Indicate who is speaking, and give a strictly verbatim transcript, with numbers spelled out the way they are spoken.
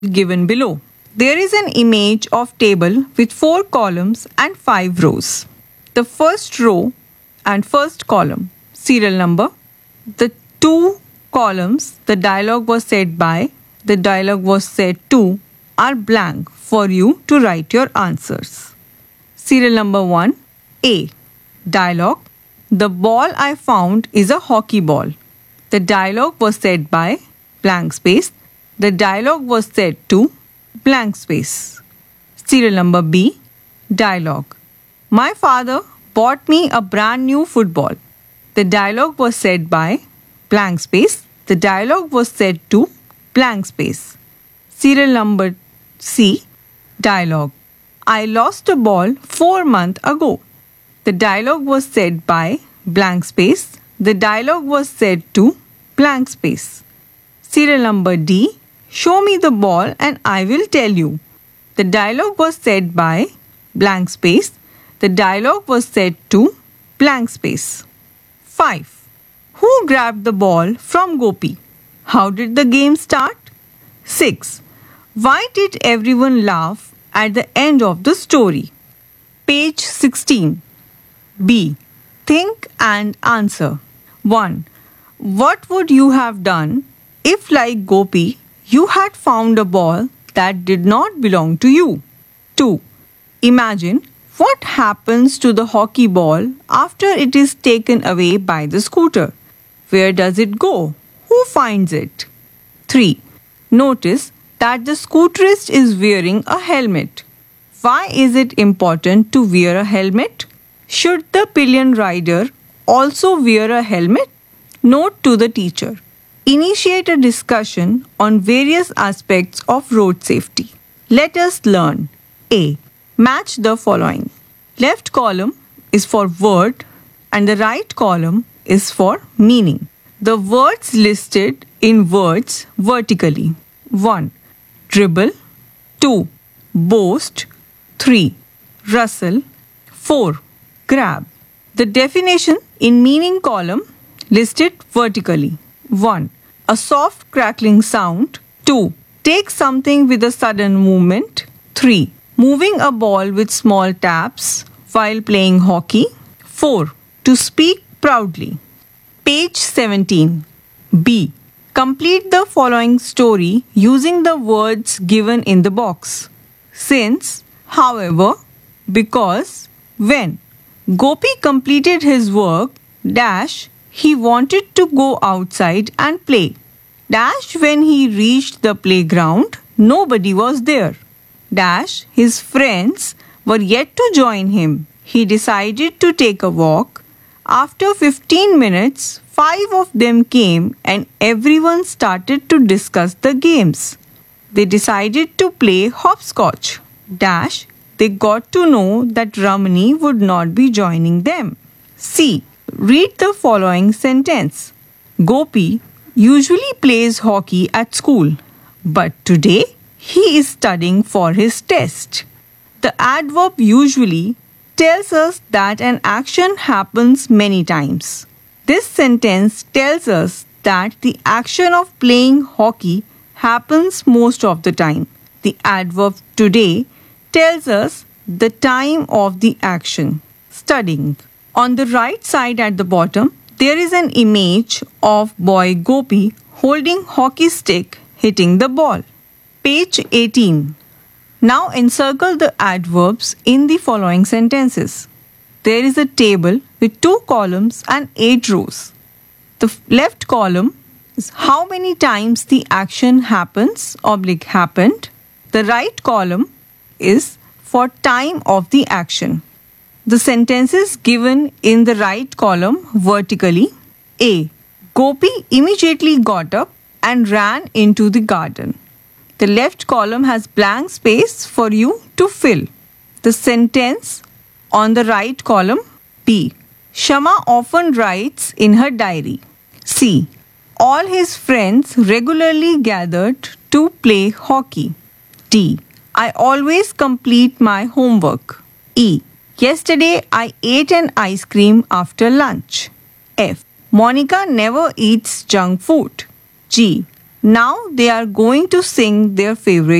Speaker 1: given below. There is an image of table with four columns and five rows. The first row and first column, serial number. The two columns, the dialogue was said by, the dialogue was said to, are blank for you to write your answers. Serial number one, A. Dialogue. The ball I found is a hockey ball. The dialogue was said by, blank space. The dialogue was said to, blank space. Serial number B. Dialogue. My father bought me a brand new football. The dialogue was said by, blank space. The dialogue was said to, blank space. Serial number C. Dialogue. I lost a ball four months ago. The dialogue was said by, blank space. The dialogue was said to, blank space. Serial number D. Show me the ball and I will tell you. The dialogue was said by, blank space. The dialogue was said to, blank space. five. Who grabbed the ball from Gopi? How did the game start? six. Why did everyone laugh at the end of the story? Page sixteen. B. Think and answer. one. What would you have done if, like Gopi, you had found a ball that did not belong to you? two. Imagine what happens to the hockey ball after it is taken away by the scooter. Where does it go? Who finds it? three. Notice that the scooterist is wearing a helmet. Why is it important to wear a helmet? Should the pillion rider also wear a helmet? Note to the teacher. Initiate a discussion on various aspects of road safety. Let us learn. A. Match the following. Left column is for word and the right column is for meaning. The words listed in words vertically. one. Dribble. two. Boast. three. Rustle. four. Grab. The definition in meaning column listed vertically. one. A soft crackling sound. two. Take something with a sudden movement. three. Moving a ball with small taps while playing hockey. four. To speak proudly. Page seventeen. B. Complete the following story using the words given in the box. Since, however, because, when. Gopi completed his work, dash, he wanted to go outside and play. Dash, when he reached the playground, nobody was there. Dash, his friends were yet to join him. He decided to take a walk. After fifteen minutes, five of them came and everyone started to discuss the games. They decided to play hopscotch. Dash, they got to know that Ramani would not be joining them. C. Read the following sentence. Gopi usually plays hockey at school, but today he is studying for his test. The adverb usually tells us that an action happens many times. This sentence tells us that the action of playing hockey happens most of the time. The adverb today tells us the time of the action, studying. On the right side at the bottom, there is an image of boy Gopi holding hockey stick hitting the ball. Page eighteen. Now encircle the adverbs in the following sentences. There is a table with two columns and eight rows. The left column is how many times the action happens, oblique happened. The right column is for time of the action. The sentences given in the right column vertically. A. Gopi immediately got up and ran into the garden. The left column has blank space for you to fill. The sentence on the right column. B. Shama often writes in her diary. C. All his friends regularly gathered to play hockey. D. I always complete my homework. E. Yesterday I ate an ice cream after lunch. F. Monica never eats junk food. G. Now they are going to sing their favorite